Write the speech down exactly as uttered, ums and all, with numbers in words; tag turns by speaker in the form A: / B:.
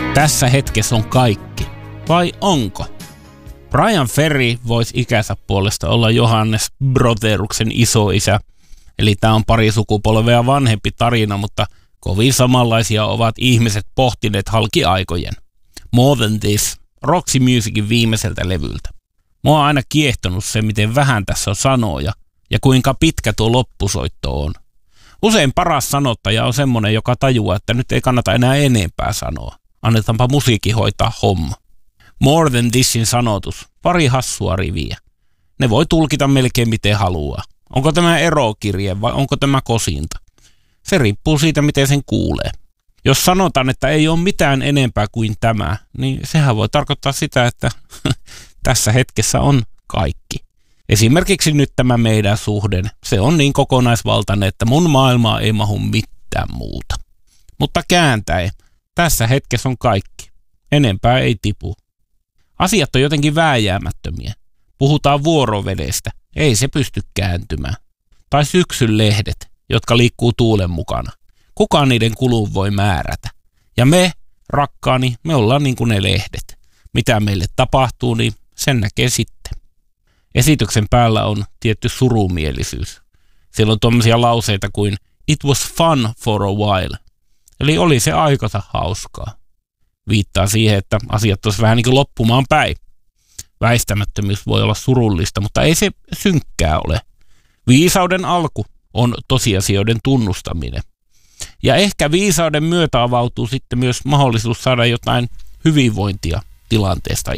A: Tässä hetkessä on kaikki. Vai onko? Bryan Ferry voisi ikänsä puolesta olla Johannes Brotheruksen isoisä. Eli tämä on pari sukupolvea vanhempi tarina, mutta kovin samanlaisia ovat ihmiset pohtineet halki aikojen. More Than This, Roxy Musicin viimeiseltä levyltä. Mua on aina kiehtonut se, miten vähän tässä on sanoja ja kuinka pitkä tuo loppusoitto on. Usein paras sanottaja on semmonen, joka tajuaa, että nyt ei kannata enää enempää sanoa. Annetaanpa musiikki hoitaa homma. More Than Thisin sanotus, pari hassua riviä. Ne voi tulkita melkein miten haluaa. Onko tämä erokirje vai onko tämä kosinta? Se riippuu siitä, miten sen kuulee. Jos sanotaan, että ei ole mitään enempää kuin tämä, niin sehän voi tarkoittaa sitä, että tässä hetkessä on kaikki. Esimerkiksi nyt tämä meidän suhden, se on niin kokonaisvaltainen, että mun maailmaa ei mahu mitään muuta. Mutta kääntäen, tässä hetkessä on kaikki. Enempää ei tipu. Asiat on jotenkin vääjäämättömiä. Puhutaan vuorovedestä, ei se pysty kääntymään. Tai syksyn lehdet, jotka liikkuu tuulen mukana. Kukaan niiden kulun voi määrätä. Ja me, rakkaani, me ollaan niin kuin ne lehdet. Mitä meille tapahtuu, niin sen näkee sitten. Esityksen päällä on tietty surumielisyys. Siellä on tuommoisia lauseita kuin "It was fun for a while". Eli oli se aikansa hauskaa. Viittaa siihen, että asiat olisi vähän niin kuin loppumaan päin. Väistämättömyys voi olla surullista, mutta ei se synkkää ole. Viisauden alku on tosiasioiden tunnustaminen. Ja ehkä viisauden myötä avautuu sitten myös mahdollisuus saada jotain hyvinvointia tilanteesta